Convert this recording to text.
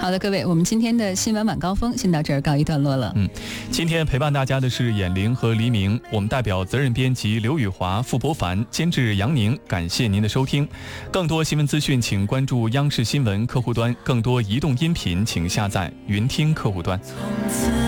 好的，各位，我们今天的新闻晚高峰先到这儿告一段落了。 今天陪伴大家的是眼玲和黎明，我们代表责任编辑刘宇华、傅博凡，监制杨宁，感谢您的收听。更多新闻资讯，请关注央视新闻客户端；更多移动音频，请下载云听客户端。